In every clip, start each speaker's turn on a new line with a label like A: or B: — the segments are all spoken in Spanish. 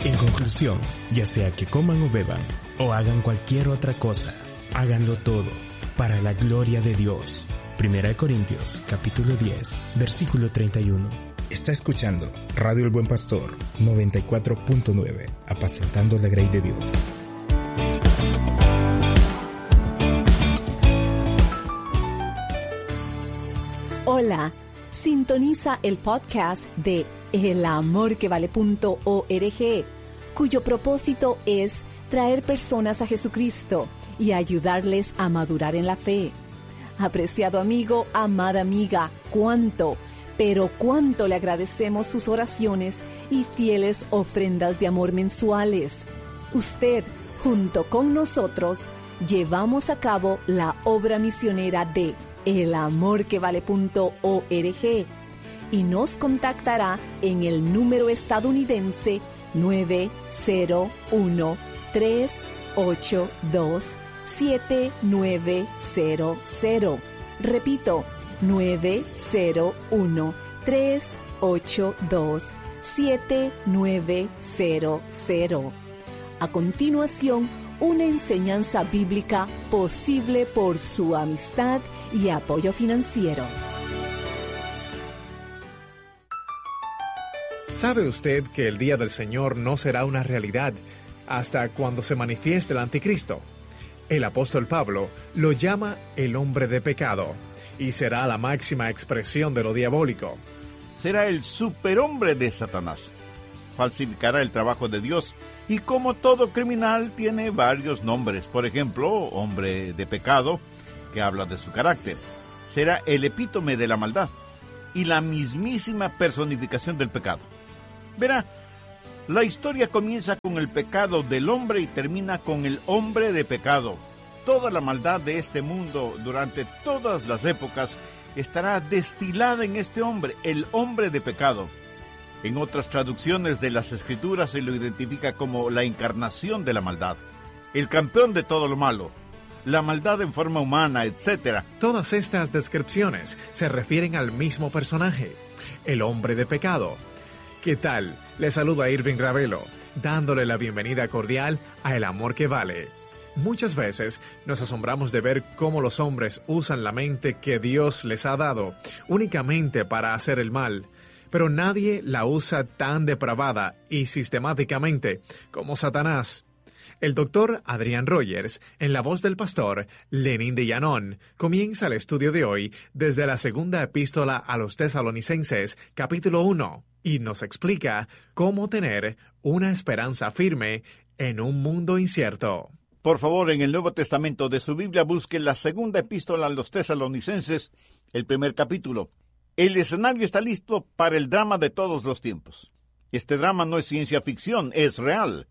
A: En conclusión, ya sea que coman o beban, o hagan cualquier otra cosa, háganlo todo para la gloria de Dios. 1 Corintios, capítulo 10, versículo 31. Está escuchando Radio El Buen Pastor, 94.9, apacentando la grey de Dios.
B: Hola, sintoniza el podcast de elamorquevale.org, cuyo propósito es traer personas a Jesucristo y ayudarles a madurar en la fe. Apreciado amigo, amada amiga, cuánto le agradecemos sus oraciones y fieles ofrendas de amor mensuales. Usted, junto con nosotros, llevamos a cabo la obra misionera de elamorquevale.org y nos contactará en el número estadounidense 901-382-7900. Repito, 901-382-7900. A continuación, una enseñanza bíblica posible por su amistad y apoyo financiero.
C: ¿Sabe usted que el día del Señor no será una realidad hasta cuando se manifieste el anticristo? El apóstol Pablo lo llama el hombre de pecado y será la máxima expresión de lo diabólico.
D: Será el superhombre de Satanás. Falsificará el trabajo de Dios y, como todo criminal, tiene varios nombres. Por ejemplo, hombre de pecado, que habla de su carácter. Será el epítome de la maldad y la mismísima personificación del pecado. Verá, la historia comienza con el pecado del hombre y termina con el hombre de pecado. Toda la maldad de este mundo durante todas las épocas estará destilada en este hombre, el hombre de pecado. En otras traducciones de las Escrituras se lo identifica como la encarnación de la maldad, el campeón de todo lo malo, la maldad en forma humana, etc.
C: Todas estas descripciones se refieren al mismo personaje, el hombre de pecado. ¿Qué tal? Le saluda Irving Ravelo, dándole la bienvenida cordial a El Amor que Vale. Muchas veces nos asombramos de ver cómo los hombres usan la mente que Dios les ha dado únicamente para hacer el mal, pero nadie la usa tan depravada y sistemáticamente como Satanás. El doctor Adrian Rogers, en la voz del pastor Lenín de Llanón, comienza el estudio de hoy desde la segunda epístola a los Tesalonicenses, capítulo 1, y nos explica cómo tener una esperanza firme en un mundo incierto.
D: Por favor, en el Nuevo Testamento de su Biblia, busque la segunda epístola a los Tesalonicenses, el primer capítulo. El escenario está listo para el drama de todos los tiempos. Este drama no es ciencia ficción, es real.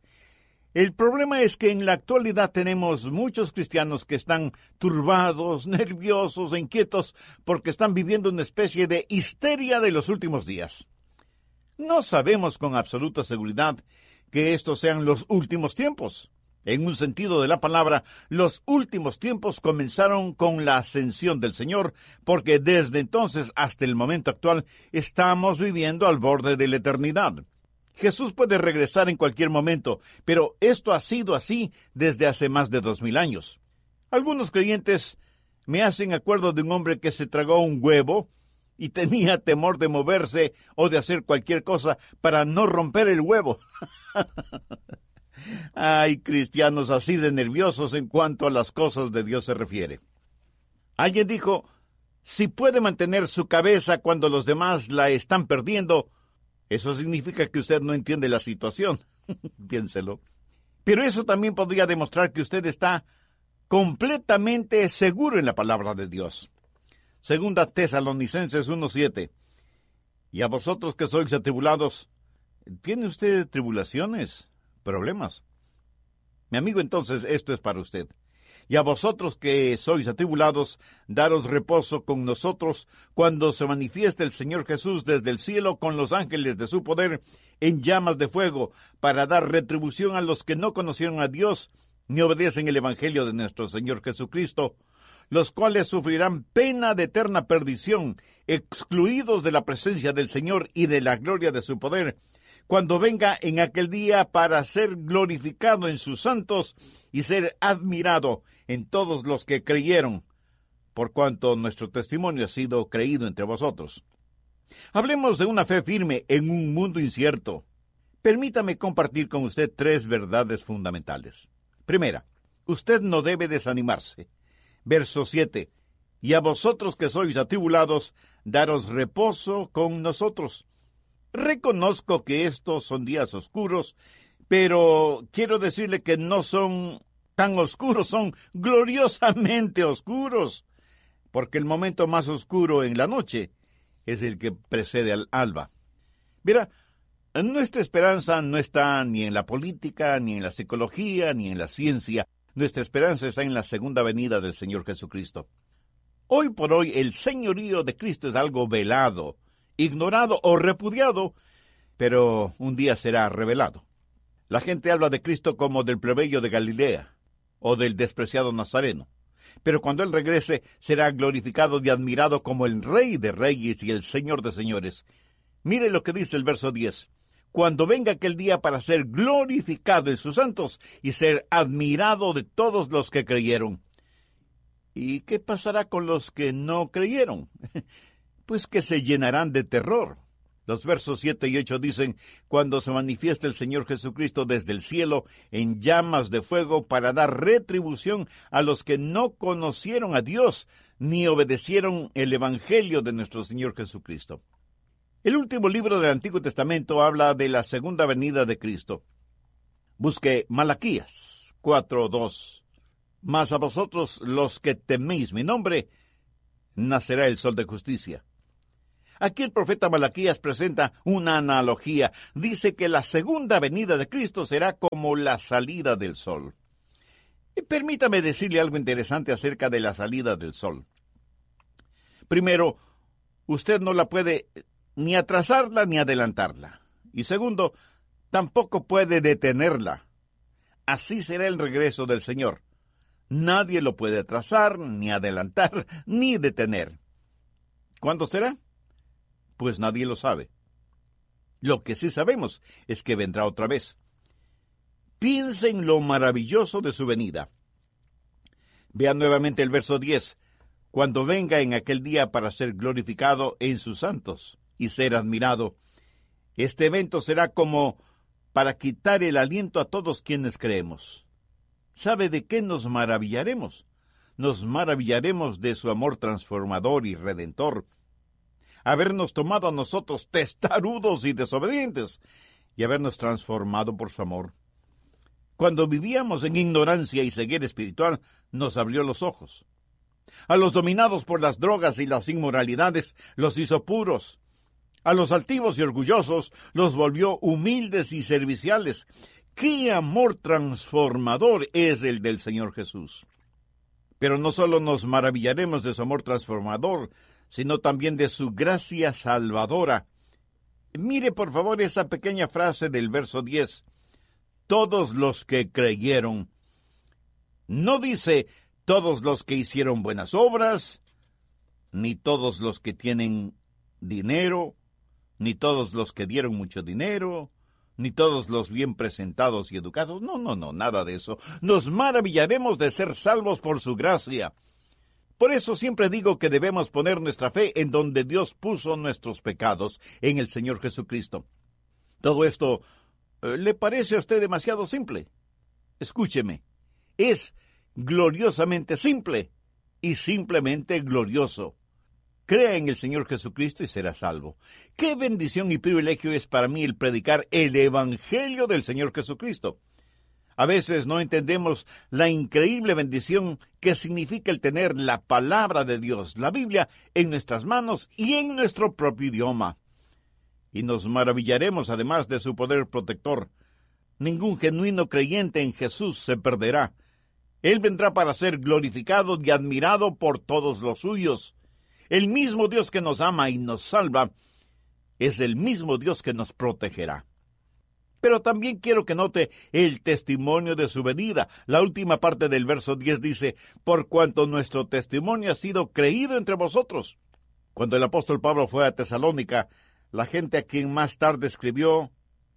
D: El problema es que en la actualidad tenemos muchos cristianos que están turbados, nerviosos e inquietos porque están viviendo una especie de histeria de los últimos días. No sabemos con absoluta seguridad que estos sean los últimos tiempos. En un sentido de la palabra, los últimos tiempos comenzaron con la ascensión del Señor, porque desde entonces hasta el momento actual estamos viviendo al borde de la eternidad. Jesús puede regresar en cualquier momento, pero esto ha sido así desde hace más de 2000 años. Algunos creyentes me hacen acuerdo de un hombre que se tragó un huevo y tenía temor de moverse o de hacer cualquier cosa para no romper el huevo. Hay cristianos así de nerviosos en cuanto a las cosas de Dios se refiere. Alguien dijo, si puede mantener su cabeza cuando los demás la están perdiendo, eso significa que usted no entiende la situación. Piénselo. Pero eso también podría demostrar que usted está completamente seguro en la palabra de Dios. Segunda Tesalonicenses 1:7. Y a vosotros que sois atribulados, ¿tiene usted tribulaciones, problemas? Mi amigo, entonces esto es para usted. Y a vosotros que sois atribulados, daros reposo con nosotros cuando se manifieste el Señor Jesús desde el cielo con los ángeles de su poder en llamas de fuego, para dar retribución a los que no conocieron a Dios ni obedecen el Evangelio de nuestro Señor Jesucristo, los cuales sufrirán pena de eterna perdición, excluidos de la presencia del Señor y de la gloria de su poder, cuando venga en aquel día para ser glorificado en sus santos y ser admirado en todos los que creyeron, por cuanto nuestro testimonio ha sido creído entre vosotros. Hablemos de una fe firme en un mundo incierto. Permítame compartir con usted 3 verdades fundamentales. Primera, usted no debe desanimarse. Verso 7. Y a vosotros que sois atribulados, daros reposo con nosotros. Reconozco que estos son días oscuros, pero quiero decirle que no son tan oscuros, son gloriosamente oscuros, porque el momento más oscuro en la noche es el que precede al alba. Mira, nuestra esperanza no está ni en la política, ni en la psicología, ni en la ciencia. Nuestra esperanza está en la segunda venida del Señor Jesucristo. Hoy por hoy el señorío de Cristo es algo velado, ignorado o repudiado, pero un día será revelado. La gente habla de Cristo como del plebeyo de Galilea o del despreciado Nazareno, pero cuando Él regrese será glorificado y admirado como el Rey de Reyes y el Señor de Señores. Mire lo que dice el verso 10. Cuando venga aquel día para ser glorificado en sus santos y ser admirado de todos los que creyeron. ¿Y qué pasará con los que no creyeron? Pues que se llenarán de terror. Los versos 7 y 8 dicen, cuando se manifieste el Señor Jesucristo desde el cielo en llamas de fuego para dar retribución a los que no conocieron a Dios ni obedecieron el Evangelio de nuestro Señor Jesucristo. El último libro del Antiguo Testamento habla de la segunda venida de Cristo. Busque Malaquías 4:2. Mas a vosotros los que teméis mi nombre, nacerá el sol de justicia. Aquí el profeta Malaquías presenta una analogía. Dice que la segunda venida de Cristo será como la salida del sol. Y permítame decirle algo interesante acerca de la salida del sol. Primero, usted no la puede ni atrasarla ni adelantarla. Y segundo, tampoco puede detenerla. Así será el regreso del Señor. Nadie lo puede atrasar, ni adelantar, ni detener. ¿Cuándo será? Pues nadie lo sabe. Lo que sí sabemos es que vendrá otra vez. Piensen en lo maravilloso de su venida. Vean nuevamente el verso 10. Cuando venga en aquel día para ser glorificado en sus santos y ser admirado, este evento será como para quitar el aliento a todos quienes creemos. ¿Sabe de qué nos maravillaremos? Nos maravillaremos de su amor transformador y redentor, habernos tomado a nosotros testarudos y desobedientes, y habernos transformado por su amor. Cuando vivíamos en ignorancia y ceguera espiritual, nos abrió los ojos. A los dominados por las drogas y las inmoralidades, los hizo puros. A los altivos y orgullosos, los volvió humildes y serviciales. ¡Qué amor transformador es el del Señor Jesús! Pero no solo nos maravillaremos de su amor transformador, sino también de su gracia salvadora. Mire por favor esa pequeña frase del verso 10. Todos los que creyeron. No dice todos los que hicieron buenas obras, ni todos los que tienen dinero, ni todos los que dieron mucho dinero, ni todos los bien presentados y educados. No, nada de eso. Nos maravillaremos de ser salvos por su gracia. Por eso siempre digo que debemos poner nuestra fe en donde Dios puso nuestros pecados, en el Señor Jesucristo. Todo esto, ¿le parece a usted demasiado simple? Escúcheme, es gloriosamente simple y simplemente glorioso. Crea en el Señor Jesucristo y será salvo. ¡Qué bendición y privilegio es para mí el predicar el Evangelio del Señor Jesucristo! A veces no entendemos la increíble bendición que significa el tener la palabra de Dios, la Biblia, en nuestras manos y en nuestro propio idioma. Y nos maravillaremos además de su poder protector. Ningún genuino creyente en Jesús se perderá. Él vendrá para ser glorificado y admirado por todos los suyos. El mismo Dios que nos ama y nos salva es el mismo Dios que nos protegerá. Pero también quiero que note el testimonio de su venida. La última parte del verso 10 dice, por cuanto nuestro testimonio ha sido creído entre vosotros. Cuando el apóstol Pablo fue a Tesalónica, la gente a quien más tarde escribió,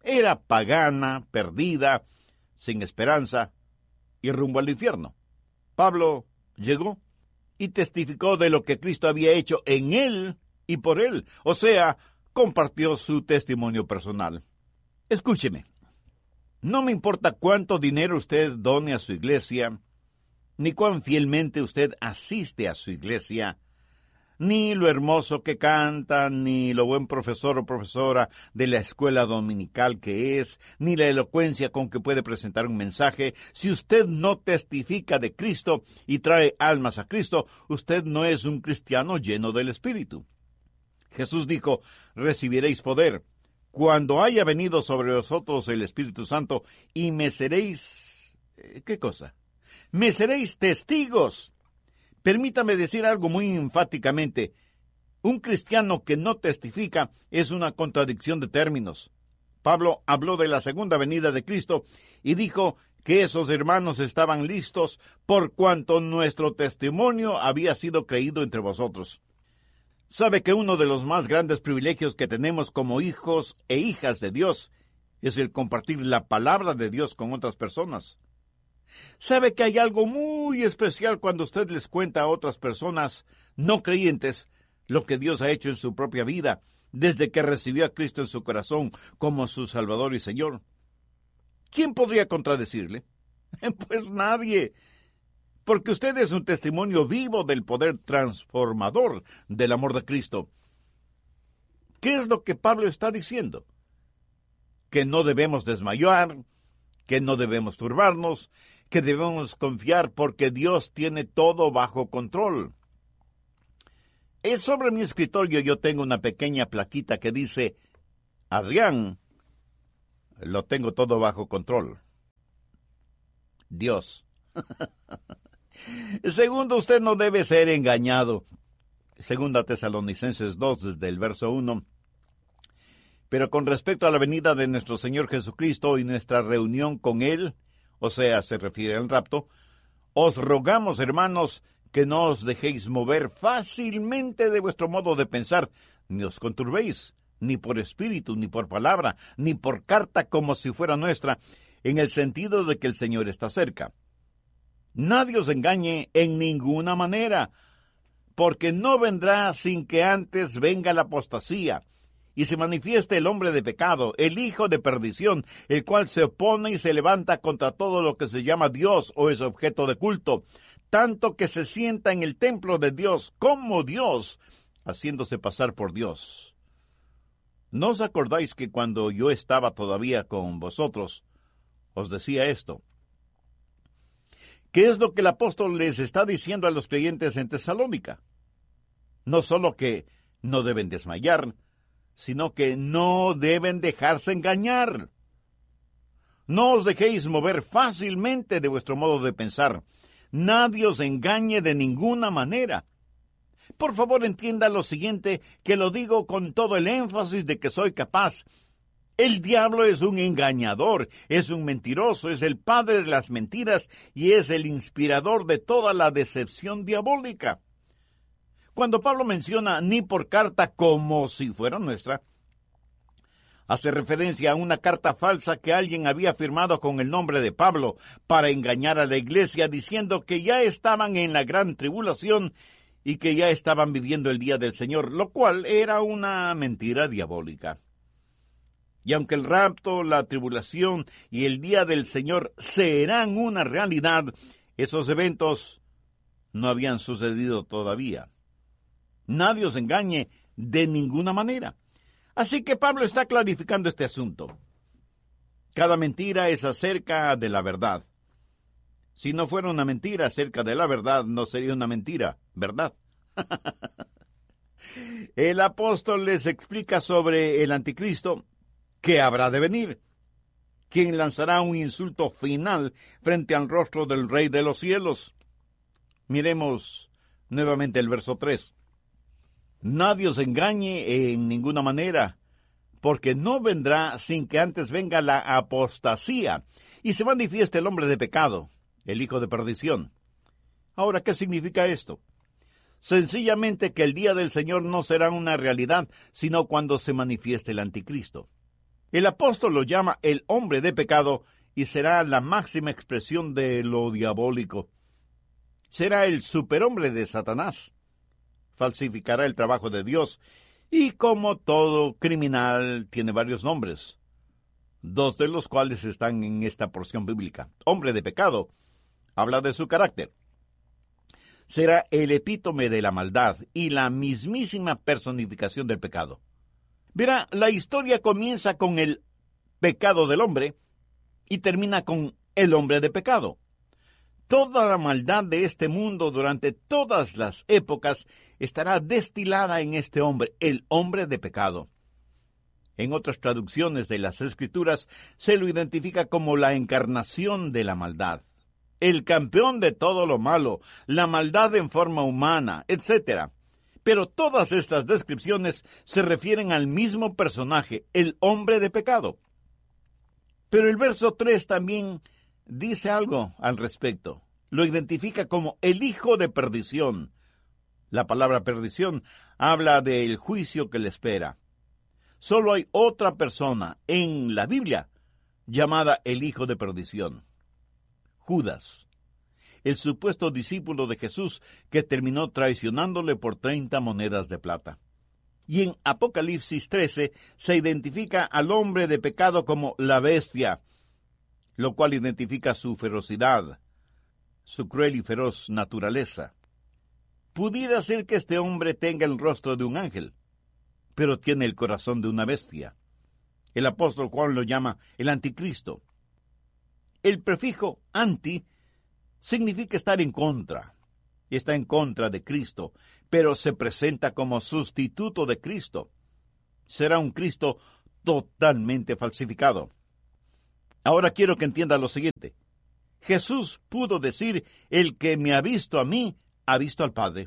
D: Era pagana, perdida, sin esperanza y rumbo al infierno. Pablo llegó y testificó de lo que Cristo había hecho en él y por él, o sea, compartió su testimonio personal. Escúcheme, no me importa cuánto dinero usted done a su iglesia, ni cuán fielmente usted asiste a su iglesia, ni lo hermoso que canta, ni lo buen profesor o profesora de la escuela dominical que es, ni la elocuencia con que puede presentar un mensaje. Si usted no testifica de Cristo y trae almas a Cristo, usted no es un cristiano lleno del Espíritu. Jesús dijo, recibiréis poder cuando haya venido sobre vosotros el Espíritu Santo, y me seréis... ¿Qué cosa? Me seréis testigos. Permítame decir algo muy enfáticamente. Un cristiano que no testifica es una contradicción de términos. Pablo habló de la segunda venida de Cristo y dijo que esos hermanos estaban listos por cuanto nuestro testimonio había sido creído entre vosotros. ¿Sabe que uno de los más grandes privilegios que tenemos como hijos e hijas de Dios es el compartir la palabra de Dios con otras personas? ¿Sabe que hay algo muy especial cuando usted les cuenta a otras personas no creyentes lo que Dios ha hecho en su propia vida desde que recibió a Cristo en su corazón como su Salvador y Señor? ¿Quién podría contradecirle? Pues nadie, porque usted es un testimonio vivo del poder transformador del amor de Cristo. ¿Qué es lo que Pablo está diciendo? Que no debemos desmayar, que no debemos turbarnos, que debemos confiar porque Dios tiene todo bajo control. Sobre mi escritorio yo tengo una pequeña plaquita que dice, Adrián, lo tengo todo bajo control. Dios. Segundo, usted no debe ser engañado. Segunda Tesalonicenses 2, desde el verso 1. Pero con respecto a la venida de nuestro Señor Jesucristo y nuestra reunión con Él, o sea, se refiere al rapto, os rogamos, hermanos, que no os dejéis mover fácilmente de vuestro modo de pensar, ni os conturbéis, ni por espíritu, ni por palabra, ni por carta como si fuera nuestra, en el sentido de que el Señor está cerca. Nadie os engañe en ninguna manera, porque no vendrá sin que antes venga la apostasía, y se manifieste el hombre de pecado, el hijo de perdición, el cual se opone y se levanta contra todo lo que se llama Dios o es objeto de culto, tanto que se sienta en el templo de Dios como Dios, haciéndose pasar por Dios. ¿No os acordáis que cuando yo estaba todavía con vosotros, os decía esto? ¿Qué es lo que el apóstol les está diciendo a los creyentes en Tesalónica? No solo que no deben desmayar, sino que no deben dejarse engañar. No os dejéis mover fácilmente de vuestro modo de pensar. Nadie os engañe de ninguna manera. Por favor, entienda lo siguiente, que lo digo con todo el énfasis de que soy capaz. El diablo es un engañador, es un mentiroso, es el padre de las mentiras y es el inspirador de toda la decepción diabólica. Cuando Pablo menciona ni por carta como si fuera nuestra, hace referencia a una carta falsa que alguien había firmado con el nombre de Pablo para engañar a la iglesia diciendo que ya estaban en la gran tribulación y que ya estaban viviendo el día del Señor, lo cual era una mentira diabólica. Y aunque el rapto, la tribulación y el día del Señor serán una realidad, esos eventos no habían sucedido todavía. Nadie os engañe de ninguna manera. Así que Pablo está clarificando este asunto. Cada mentira es acerca de la verdad. Si no fuera una mentira acerca de la verdad, no sería una mentira, ¿verdad? El apóstol les explica sobre el anticristo que habrá de venir, quien lanzará un insulto final frente al rostro del Rey de los cielos. Miremos nuevamente el verso 3. Nadie os engañe en ninguna manera, porque no vendrá sin que antes venga la apostasía y se manifieste el hombre de pecado, el hijo de perdición. Ahora, ¿qué significa esto? Sencillamente que el día del Señor no será una realidad, sino cuando se manifieste el anticristo. El apóstol lo llama el hombre de pecado y será la máxima expresión de lo diabólico. Será el superhombre de Satanás. Falsificará el trabajo de Dios y, como todo criminal, tiene varios nombres, dos de los cuales están en esta porción bíblica. Hombre de pecado habla de su carácter. Será el epítome de la maldad y la mismísima personificación del pecado. Verá, la historia comienza con el pecado del hombre y termina con el hombre de pecado. Toda la maldad de este mundo durante todas las épocas estará destilada en este hombre, el hombre de pecado. En otras traducciones de las Escrituras se lo identifica como la encarnación de la maldad, el campeón de todo lo malo, la maldad en forma humana, etc. Pero todas estas descripciones se refieren al mismo personaje, el hombre de pecado. Pero el verso 3 también dice algo al respecto. Lo identifica como el hijo de perdición. La palabra perdición habla del juicio que le espera. Solo hay otra persona en la Biblia llamada el hijo de perdición: Judas, el supuesto discípulo de Jesús que terminó traicionándole por 30 monedas de plata. Y en Apocalipsis 13 se identifica al hombre de pecado como la bestia, lo cual identifica su ferocidad, su cruel y feroz naturaleza. Pudiera ser que este hombre tenga el rostro de un ángel, pero tiene el corazón de una bestia. El apóstol Juan lo llama el anticristo. El prefijo anti significa estar en contra. Está en contra de Cristo, pero se presenta como sustituto de Cristo. Será un Cristo totalmente falsificado. Ahora quiero que entienda lo siguiente. Jesús pudo decir: el que me ha visto a mí, ha visto al Padre.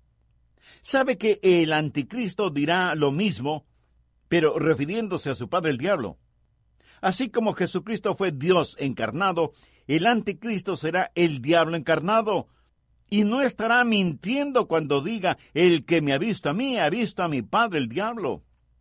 D: Sabe que el anticristo dirá lo mismo, pero refiriéndose a su padre el diablo. Así como Jesucristo fue Dios encarnado, el anticristo será el diablo encarnado. Y no estará mintiendo cuando diga: el que me ha visto a mí, ha visto a mi padre el diablo.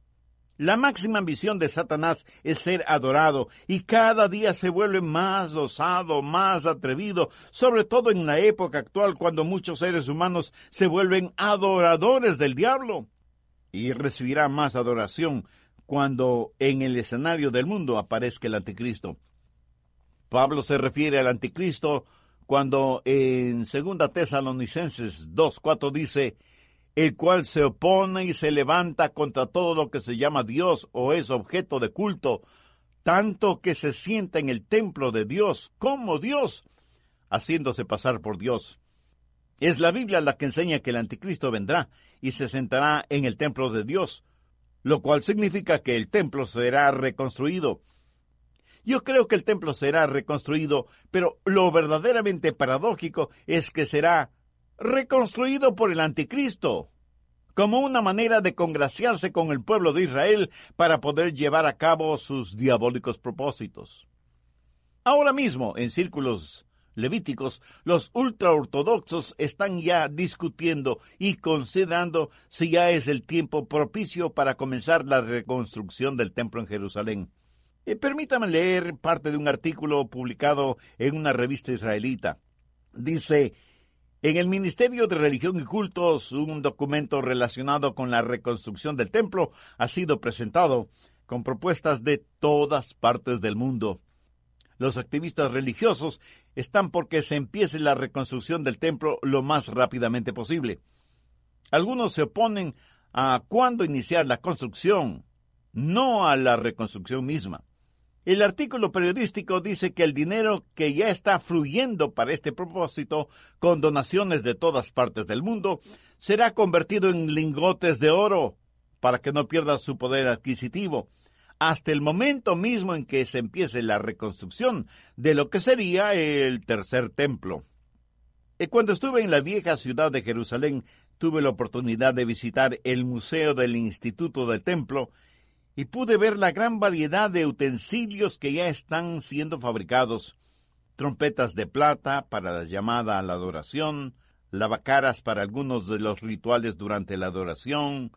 D: La máxima ambición de Satanás es ser adorado, y cada día se vuelve más osado, más atrevido, sobre todo en la época actual, cuando muchos seres humanos se vuelven adoradores del diablo. Y recibirá más adoración cuando en el escenario del mundo aparezca el anticristo. Pablo se refiere al anticristo cuando en 2 Tesalonicenses 2:4 dice: el cual se opone y se levanta contra todo lo que se llama Dios o es objeto de culto, tanto que se sienta en el templo de Dios como Dios, haciéndose pasar por Dios. Es la Biblia la que enseña que el anticristo vendrá y se sentará en el templo de Dios, lo cual significa que el templo será reconstruido. Yo creo que el templo será reconstruido, pero lo verdaderamente paradójico es que será reconstruido por el anticristo, como una manera de congraciarse con el pueblo de Israel para poder llevar a cabo sus diabólicos propósitos. Ahora mismo, en círculos levíticos, los ultraortodoxos están ya discutiendo y considerando si ya es el tiempo propicio para comenzar la reconstrucción del templo en Jerusalén. Permítame leer parte de un artículo publicado en una revista israelita. Dice: en el Ministerio de Religión y Cultos, un documento relacionado con la reconstrucción del templo ha sido presentado con propuestas de todas partes del mundo. Los activistas religiosos están porque se empiece la reconstrucción del templo lo más rápidamente posible. Algunos se oponen a cuándo iniciar la construcción, no a la reconstrucción misma. El artículo periodístico dice que el dinero que ya está fluyendo para este propósito, con donaciones de todas partes del mundo, será convertido en lingotes de oro para que no pierda su poder adquisitivo, hasta el momento mismo en que se empiece la reconstrucción de lo que sería el tercer templo. Cuando estuve en la vieja ciudad de Jerusalén, tuve la oportunidad de visitar el Museo del Instituto del Templo y pude ver la gran variedad de utensilios que ya están siendo fabricados: trompetas de plata para la llamada a la adoración, lavacaras para algunos de los rituales durante la adoración,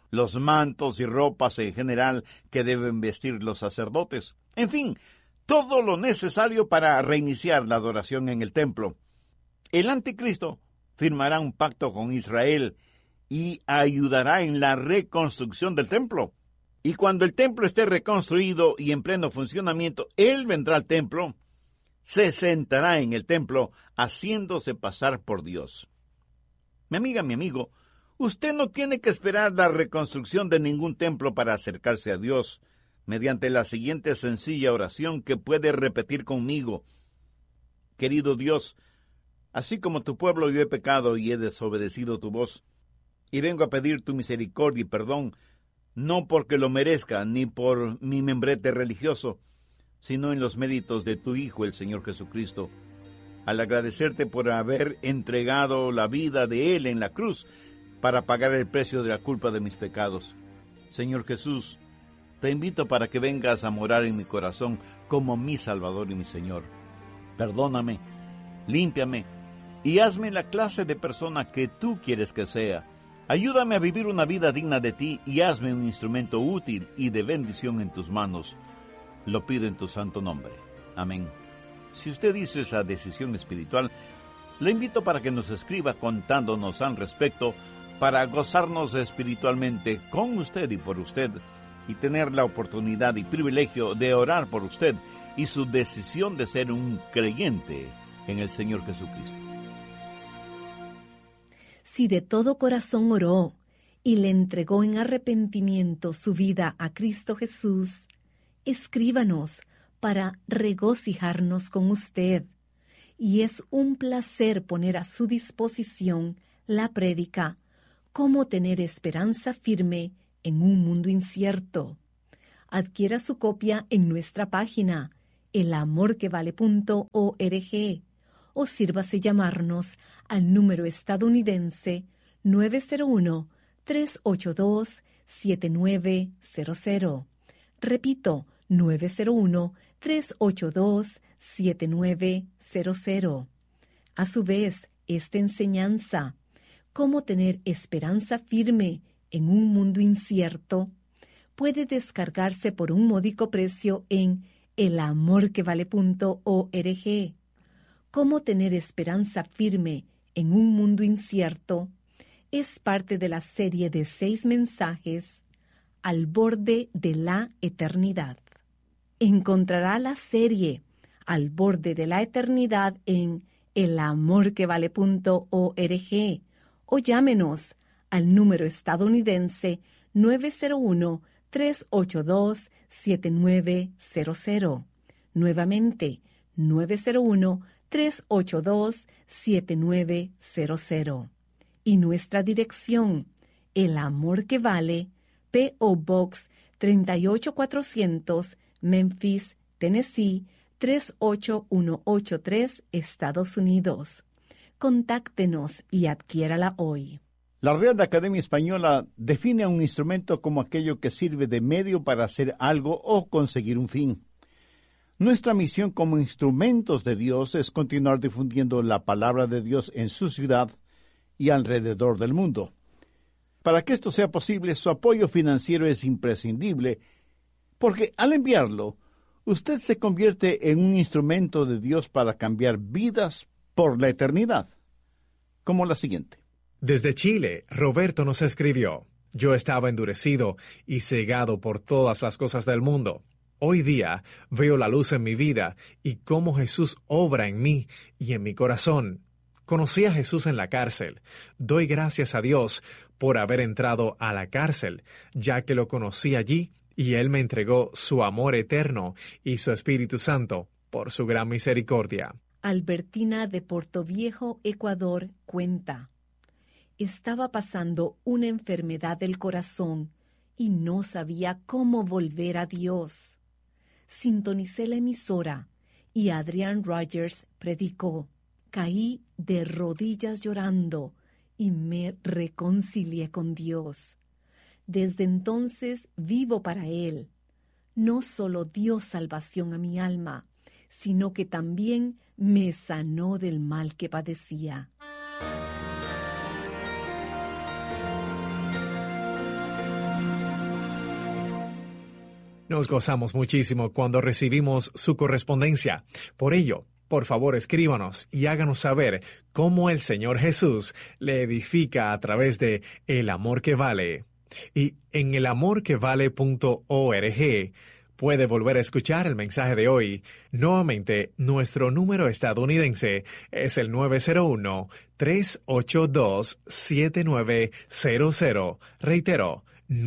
D: los mantos y ropas en general que deben vestir los sacerdotes. En fin, todo lo necesario para reiniciar la adoración en el templo. El anticristo firmará un pacto con Israel y ayudará en la reconstrucción del templo. Y cuando el templo esté reconstruido y en pleno funcionamiento, él vendrá al templo, se sentará en el templo, haciéndose pasar por Dios. Mi amiga, mi amigo, usted no tiene que esperar la reconstrucción de ningún templo para acercarse a Dios, mediante la siguiente sencilla oración que puede repetir conmigo. Querido Dios, así como tu pueblo yo he pecado y he desobedecido tu voz, y vengo a pedir tu misericordia y perdón, no porque lo merezca, ni por mi membrete religioso, sino en los méritos de tu Hijo, el Señor Jesucristo, al agradecerte por haber entregado la vida de Él en la cruz para pagar el precio de la culpa de mis pecados. Señor Jesús, te invito para que vengas a morar en mi corazón como mi Salvador y mi Señor. Perdóname, límpiame y hazme la clase de persona que tú quieres que sea. Ayúdame a vivir una vida digna de ti y hazme un instrumento útil y de bendición en tus manos. Lo pido en tu santo nombre. Amén. Si usted hizo esa decisión espiritual, le invito para que nos escriba contándonos al respecto para gozarnos espiritualmente con usted y por usted y tener la oportunidad y privilegio de orar por usted y su decisión de ser un creyente en el Señor Jesucristo.
B: Si de todo corazón oró y le entregó en arrepentimiento su vida a Cristo Jesús, escríbanos para regocijarnos con usted. Y es un placer poner a su disposición la prédica, Cómo tener esperanza firme en un mundo incierto. Adquiera su copia en nuestra página, elamorquevale.org, o sírvase llamarnos al número estadounidense 901-382-7900. Repito, 901-382-7900. A su vez, esta enseñanza, Cómo tener esperanza firme en un mundo incierto, puede descargarse por un módico precio en elamorquevale.org. Cómo tener esperanza firme en un mundo incierto es parte de la serie de 6 mensajes Al borde de la eternidad. Encontrará la serie Al borde de la eternidad en elamorquevale.org o llámenos al número estadounidense 901-382-7900. Nuevamente, 901-382-7900. Y nuestra dirección, El Amor que Vale, P.O. Box 38400, Memphis, Tennessee, 38183, Estados Unidos. Contáctenos y adquiérala hoy.
D: La Real Academia Española define a un instrumento como aquello que sirve de medio para hacer algo o conseguir un fin. Nuestra misión como instrumentos de Dios es continuar difundiendo la palabra de Dios en su ciudad y alrededor del mundo. Para que esto sea posible, su apoyo financiero es imprescindible, porque al enviarlo, usted se convierte en un instrumento de Dios para cambiar vidas por la eternidad, como la siguiente.
C: Desde Chile, Roberto nos escribió: yo estaba endurecido y cegado por todas las cosas del mundo. Hoy día veo la luz en mi vida y cómo Jesús obra en mí y en mi corazón. Conocí a Jesús en la cárcel. Doy gracias a Dios por haber entrado a la cárcel, ya que lo conocí allí y Él me entregó su amor eterno y su Espíritu Santo por su gran misericordia.
B: Albertina de Portoviejo, Ecuador, cuenta: estaba pasando una enfermedad del corazón y no sabía cómo volver a Dios. Sintonicé la emisora y Adrian Rogers predicó. Caí de rodillas llorando y me reconcilié con Dios. Desde entonces vivo para Él. No solo dio salvación a mi alma, sino que también me sanó del mal que padecía.
C: Nos gozamos muchísimo cuando recibimos su correspondencia. Por ello, por favor, escríbanos y háganos saber cómo el Señor Jesús le edifica a través de El Amor que Vale. Y en elamorquevale.org puede volver a escuchar el mensaje de hoy. Nuevamente, nuestro número estadounidense es el 901-382-7900. Reitero,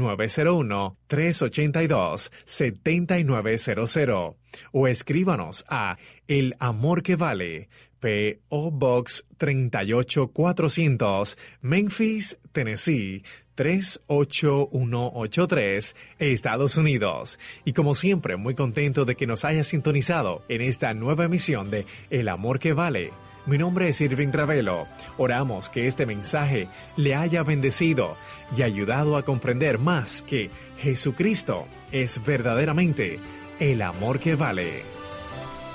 C: 901-382-7900. O escríbanos a El Amor que Vale, P.O. Box 38400, Memphis, Tennessee 38183, Estados Unidos. Y como siempre, muy contento de que nos haya sintonizado en esta nueva emisión de El Amor que Vale. Mi nombre es Irving Ravelo. Oramos que este mensaje le haya bendecido y ayudado a comprender más que Jesucristo es verdaderamente el amor que vale.